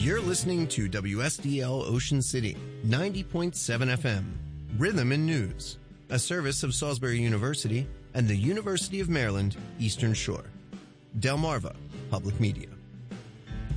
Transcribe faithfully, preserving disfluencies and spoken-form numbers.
You're listening to W S D L Ocean City, ninety point seven F M, Rhythm and News, a service of Salisbury University and the University of Maryland, Eastern Shore. Delmarva Public Media.